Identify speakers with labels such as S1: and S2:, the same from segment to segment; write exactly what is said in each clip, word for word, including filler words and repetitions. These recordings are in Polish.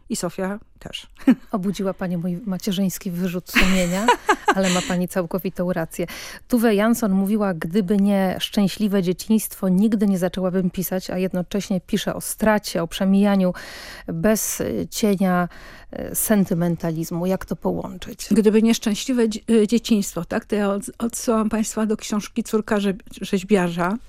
S1: I Sofia też.
S2: Obudziła pani mój macierzyński wyrzut sumienia, ale ma pani całkowitą rację. Tove Jansson mówiła, gdyby nie szczęśliwe dzieciństwo, nigdy nie zaczęłabym pisać, a jednocześnie pisze o stracie, o przemijaniu bez cienia sentymentalizmu. Jak to połączyć?
S1: Gdyby nieszczęśliwe dzieciństwo, tak? To ja odsyłam państwa do książki Córka rzeźbiarza.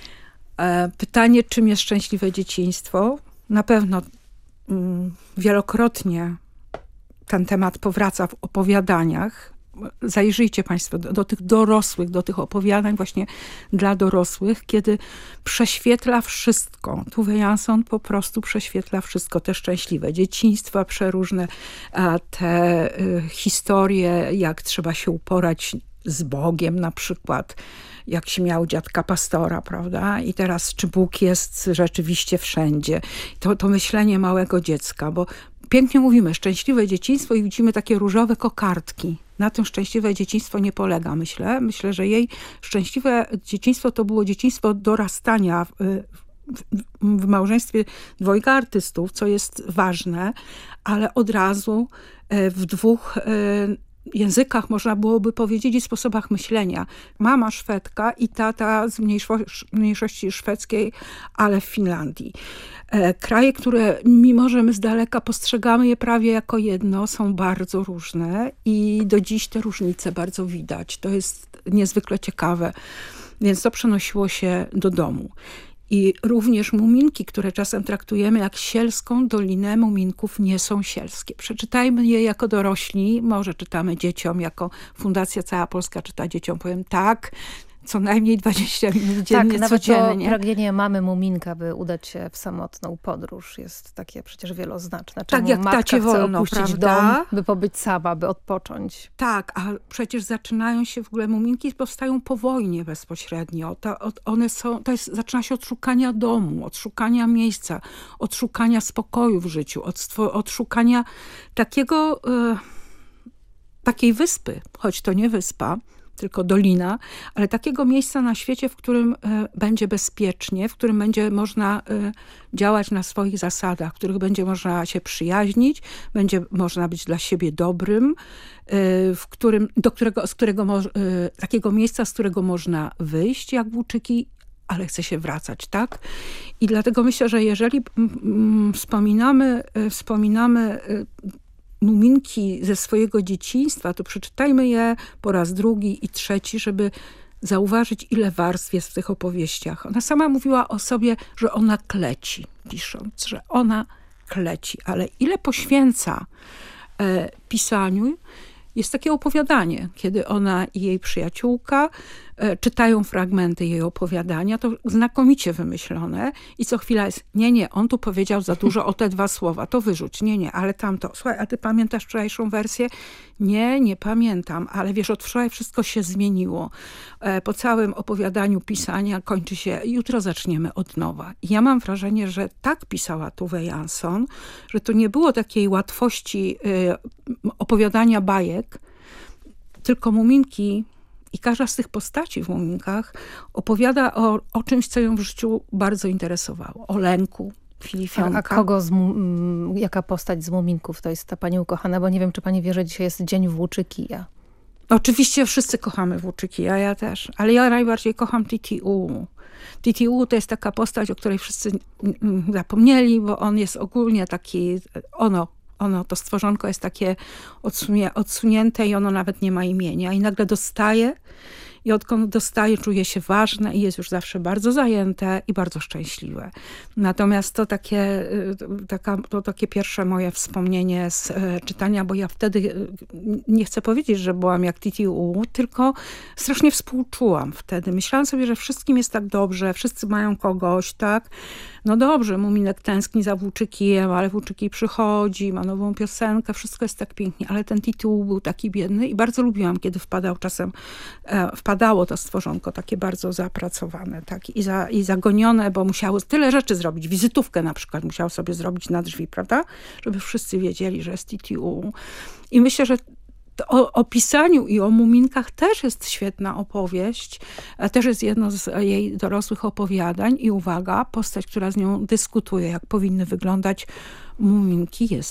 S1: Pytanie, czym jest szczęśliwe dzieciństwo? Na pewno mm, wielokrotnie ten temat powraca w opowiadaniach. Zajrzyjcie państwo do, do tych dorosłych, do tych opowiadań właśnie dla dorosłych, kiedy prześwietla wszystko. Tove Jansson po prostu prześwietla wszystko, te szczęśliwe dzieciństwa, przeróżne te y, historie, jak trzeba się uporać z Bogiem na przykład, jak się miał dziadka pastora, prawda? I teraz czy Bóg jest rzeczywiście wszędzie? To, to myślenie małego dziecka, bo pięknie mówimy, szczęśliwe dzieciństwo i widzimy takie różowe kokardki. Na tym szczęśliwe dzieciństwo nie polega, myślę. Myślę, że jej szczęśliwe dzieciństwo to było dzieciństwo dorastania w, w, w małżeństwie dwojga artystów, co jest ważne, ale od razu w dwóch językach, można byłoby powiedzieć, i sposobach myślenia. Mama Szwedka i tata z mniejszości szwedzkiej, ale w Finlandii. Kraje, które mimo, że my z daleka postrzegamy je prawie jako jedno, są bardzo różne i do dziś te różnice bardzo widać. To jest niezwykle ciekawe. Więc to przenosiło się do domu. I również muminki, które czasem traktujemy jak sielską dolinę muminków, nie są sielskie. Przeczytajmy je jako dorośli, może czytamy dzieciom, jako Fundacja Cała Polska czyta dzieciom, powiem tak, co najmniej dwadzieścia minut dziennie,
S2: tak, nawet
S1: codziennie.
S2: To pragnienie mamy muminka, by udać się w samotną podróż jest takie przecież wieloznaczne. Czemu
S1: tak jak
S2: matka
S1: tacie
S2: chce
S1: wolno,
S2: opuścić
S1: prawda?
S2: dom, by pobyć sama, by odpocząć.
S1: Tak, a przecież zaczynają się w ogóle muminki, powstają po wojnie bezpośrednio. To, one są, to jest, zaczyna się od szukania domu, od szukania miejsca, od szukania spokoju w życiu, od, od szukania takiego, e, takiej wyspy, choć to nie wyspa, tylko dolina, ale takiego miejsca na świecie, w którym e, będzie bezpiecznie, w którym będzie można e, działać na swoich zasadach, w których będzie można się przyjaźnić, będzie można być dla siebie dobrym, e, w którym, do którego, z którego mo, e, takiego miejsca, z którego można wyjść, jak włóczyki, ale chce się wracać, tak? I dlatego myślę, że jeżeli mm, wspominamy, e, wspominamy e, muminki ze swojego dzieciństwa, to przeczytajmy je po raz drugi i trzeci, żeby zauważyć, ile warstw jest w tych opowieściach. Ona sama mówiła o sobie, że ona kleci, pisząc, że ona kleci, ale ile poświęca e, pisaniu. Jest takie opowiadanie, kiedy ona i jej przyjaciółka e, czytają fragmenty jej opowiadania, to znakomicie wymyślone i co chwila jest, nie, nie, on tu powiedział za dużo o te dwa słowa, to wyrzuć, nie, nie, ale tamto. Słuchaj, a ty pamiętasz wczorajszą wersję? Nie, nie pamiętam, ale wiesz, od wczoraj wszystko się zmieniło. E, po całym opowiadaniu pisania kończy się, jutro zaczniemy od nowa. I ja mam wrażenie, że tak pisała Tove Jansson, że to nie było takiej łatwości e, opowiadania bajek, tylko muminki i każda z tych postaci w muminkach opowiada o, o czymś, co ją w życiu bardzo interesowało. O lęku, Filifionka.
S2: A, a kogo, z, m, jaka postać z muminków to jest ta pani ukochana? Bo nie wiem, czy pani wie, że dzisiaj jest Dzień Włóczykija.
S1: Oczywiście wszyscy kochamy Włóczykija, ja też. Ale ja najbardziej kocham Titi U. Titi U to jest taka postać, o której wszyscy zapomnieli, bo on jest ogólnie taki, ono, ono, to stworzonko jest takie odsunie, odsunięte i ono nawet nie ma imienia. I nagle dostaje i odkąd dostaje, czuje się ważne i jest już zawsze bardzo zajęte i bardzo szczęśliwe. Natomiast to takie, taka, to takie pierwsze moje wspomnienie z czytania, bo ja wtedy, nie chcę powiedzieć, że byłam jak Titi U, tylko strasznie współczułam wtedy. Myślałam sobie, że wszystkim jest tak dobrze, wszyscy mają kogoś, tak? No dobrze, muminek tęskni za Włóczykijem, ale Włóczyki przychodzi, ma nową piosenkę, wszystko jest tak pięknie, ale ten Titi U był taki biedny i bardzo lubiłam, kiedy wpadał czasem, e, wpadało to stworzonko takie bardzo zapracowane, tak? I, za, i zagonione, bo musiało tyle rzeczy zrobić, wizytówkę na przykład musiało sobie zrobić na drzwi, prawda? Żeby wszyscy wiedzieli, że jest Titi U. I myślę, że o, o pisaniu i o muminkach też jest świetna opowieść. Też jest jedno z jej dorosłych opowiadań i uwaga, postać, która z nią dyskutuje, jak powinny wyglądać muminki, jest